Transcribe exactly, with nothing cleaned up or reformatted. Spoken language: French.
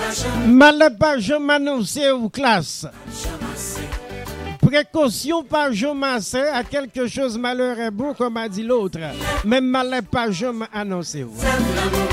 Malheur pas jamais annoncé ou classe. Précaution pas jamais à quelque chose malheur est beau comme a dit l'autre. Même malheur pas jamais annoncé.